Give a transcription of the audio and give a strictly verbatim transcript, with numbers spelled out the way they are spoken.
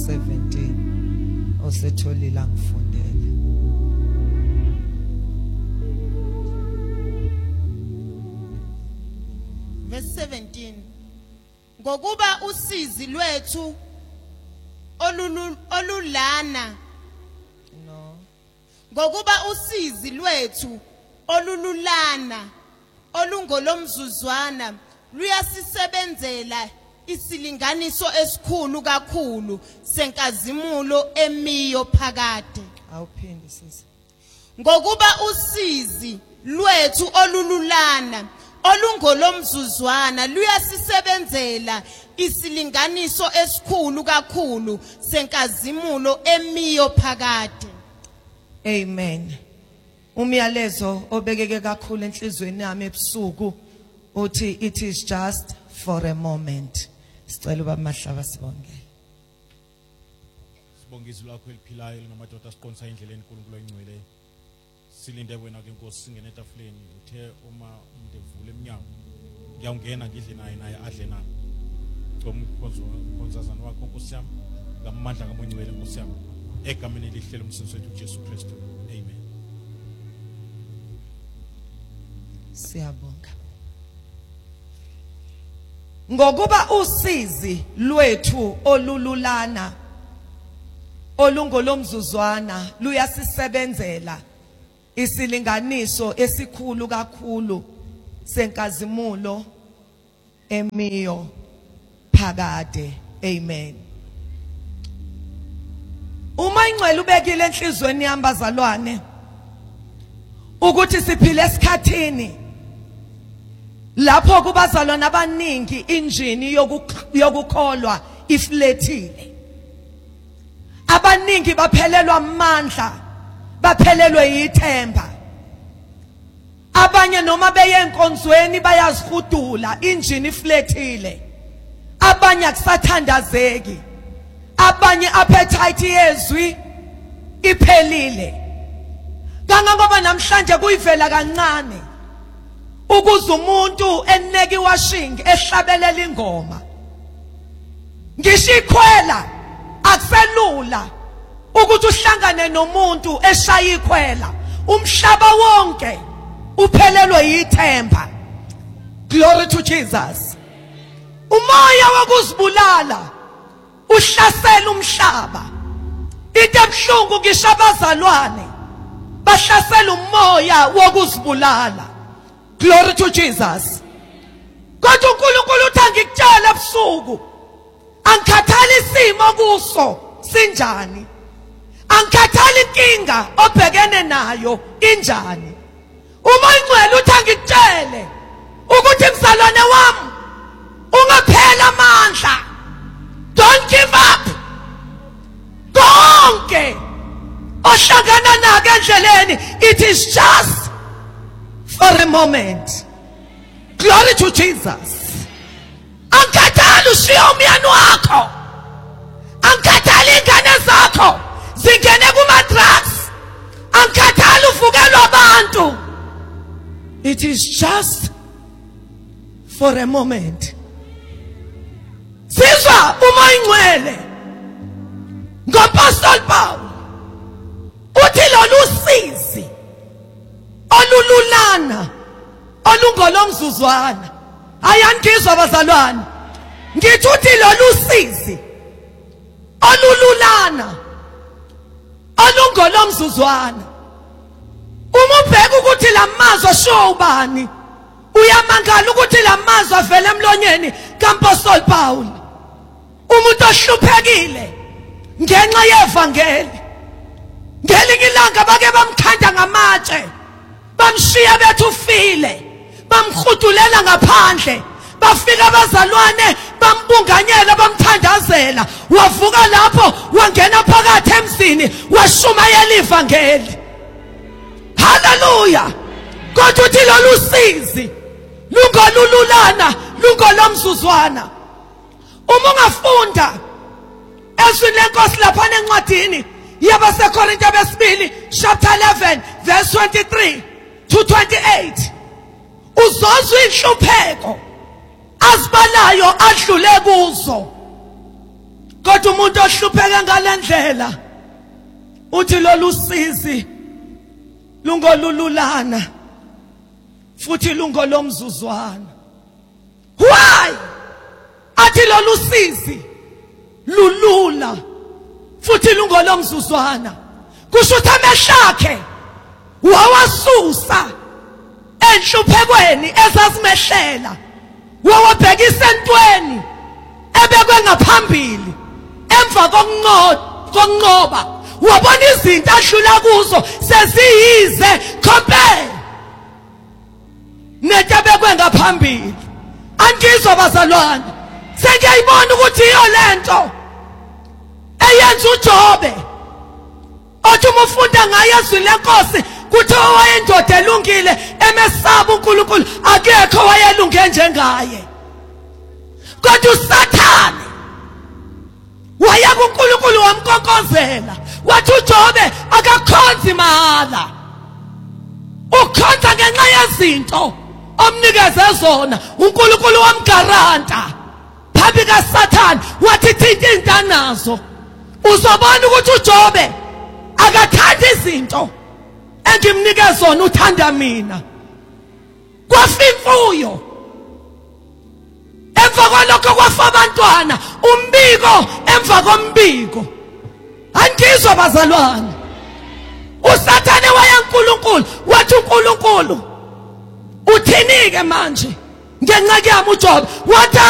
seventeen osetholile angifundele. Verse seventeen. Ngokuba usizi lwethu olulu olulana No. ngokuba usizi lwethu olululana olungolomzuzwana luyasisebenzela isilinganiso esikhulu kakhulu senkazimulo emiyo phakade. Awuphindi sisi. Ngokuba usizi lwethu olululana olungolomzuzwana luyasisebenzela isilinganiso esikhulu kakhulu senkazimulo emiyo phakade. Amen. Umyalezo obekeke kakhulu enhlizweni yami ebusuku uthi it is just for a moment. Sicela ubaba Mahlaba sibongele. Sibonga izwi lakho eliphilayo linamadoda asiqonisa indlela enkulunkulu engcwele. Silinde wena ke Nkosi singene etafuleni uthe uma umuntu evule eminyango ngiyawungena ngidle naye naye adle nami. Ngomkhonzo konzazana wakho Nkosi yami ngamandla kaMoya Nkosi yami egameni elihle lomsindisi wethu Jesu Kristu. Amen. Siyabonga. Ngokuba usizi lwethu olululana olungolomzuzwana luyasisebenzela isilinganiso esikhulu kakhulu senkazimulo emiyo phakade. Amen. Uma ingcwele ubekile enhlizweni yami bazalwane ukuthi siphile esikhathini lapho kubazalwana abaningi injini yokukholwa iflethile. Abaningi baphelelwa amandla, baphelelwe yithemba. Abanye noma beye enkonzweni bayazihudula, injini iflethile. Abanye akusathandazeki. Abanye appetite yezwi iphelile. Kangangoba namhlanje kuyivela kancane ukuze umuntu eneke washing ehlabelela ingoma. Ngisho ikhwela akuselula ukuthi uhlangane nomuntu eshaya ikhwela. Umhlaba wonke uphelelwe yithemba. Glory to Jesus. Umoya wokuzibulala uhlasela umhlaba. Into ebhlungu ngisho abazalwane bahlasela umoya wokuzibulala. Glory to Jesus. Kodwa uNkulunkulu uthi ngikutshela ebusuku angikhathali isimo kuso sinjani. Angikhathali inkinga obhekene nayo injani. Uma ingcwele uthi ngikutshele ukuthi mzalwane wami ungaphela amandla. Don't give up. Konke ohlangana nako endleleni it is just for a moment. Glory to Jesus. Angikhathali ushiye umyeni wakho. Angikhathali ingane zakho zingene kuma drugs. Angikhathali uvukelwa abantu. It is just for a moment. Sizwa uma ingcwele ngapostoli Paul uthi lolu sizi olululana olungolomzuzwana. Ayangizwa bazalwane. Ngithi uthi lolu sizi olululana olungolomzuzwana. Uma ubheka ukuthi lamazwi asho ubani uyamangala ukuthi lamazwi avela emlonyeni kampostoli Paul. Umuntu ohluphekile ngenxa yevangeli. Ngelinye ilanga bake bamkhanda ngamatshe. Bamshiya bethu ufile. Bamkhudulela ngaphandle. Bafika abazalwane bambunganyela bamthandazela. Wavuka lapho wangena phakathi emzini washumayela ivangeli. Hallelujah. Kodwa uthi lolu sizi lungolululana lungolomzuzwana. Uma ungafunda ezwini lenkosi lapha encwadini yabaseKorinte besibili chapter eleven verse twenty-three to twenty-eight uzozwa inhlupheko azibalayo adlule kuzo. kodwa umuntu ohlupheka ngalendlela uthi lolu sizi lungolululana futhi lungolomzuzwana. Why? Athi lolu sizi lulula futhi lungolomzuzwana kusho ukuthi amehlakhe wawasusa enhluphekweni ezazimehlela wawabhekisa entweni ebekwe ngaphambili emva kokunqoba wabona izinto ahlula kuzo seziyize compare netebekwe ngaphambili. Angizwa bazalwane, sengiyayibona ukuthi iyo lento eyenza uJobe othi uma ufunda ngayo izwi lenkosi kuthiwa wayindoda elungile emesaba uNkulunkulu, akekho wayelunge njengaye. Kodwa uSathane waya kuNkulunkulu wamkonkozela wathi uJobe akakhonzi mahala, ukhonza ngenxa yezinto omnikeze zona. uNkulunkulu wamgaranta phambi kaSathane wathi thinta intanazo uzobona ukuthi uJobe akathanda izinto engimnike zona, uthanda mina. Kwafa imfuyo, emva kwalokho kwafa abantwana, umbiko emva kombiko. Angizwa bazalwane, uSathane waya kuNkulunkulu wathi uNkulunkulu uthinike manje ngenxa yami uJobe? Wathi